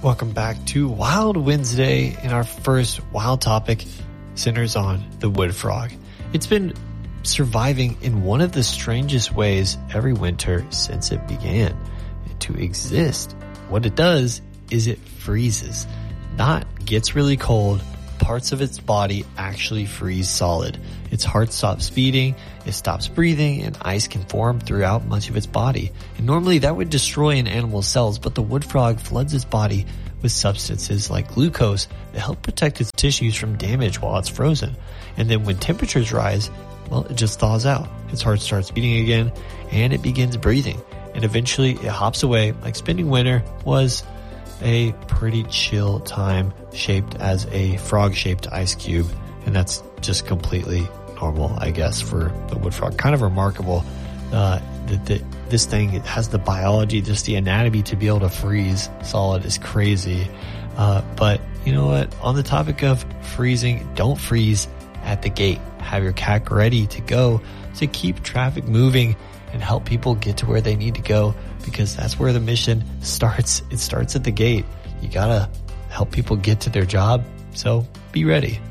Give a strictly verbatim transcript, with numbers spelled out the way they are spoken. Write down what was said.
Welcome back to Wild Wednesday, and our first wild topic centers on the wood frog. It's been surviving in one of the strangest ways every winter since it began to exist. What it does is it freezes, not gets really cold. Parts of its body actually freeze solid. Its heart stops beating, it stops breathing, and ice can form throughout much of its body. And normally that would destroy an animal's cells, but the wood frog floods its body with substances like glucose that help protect its tissues from damage while it's frozen. And then when temperatures rise, well, it just thaws out. Its heart starts beating again, and it begins breathing. And eventually it hops away like spending winter was a pretty chill time, shaped as a frog-shaped ice cube. And that's just completely normal, I guess, for the wood frog. Kind of remarkable uh, that, that this thing it has the biology, just the anatomy to be able to freeze solid is crazy. Uh, but you know what? On the topic of freezing, don't freeze at the gate. Have your C A C ready to go to keep traffic moving and help people get to where they need to go, because that's where the mission starts. It starts at the gate. You gotta help people get to their job, so be ready.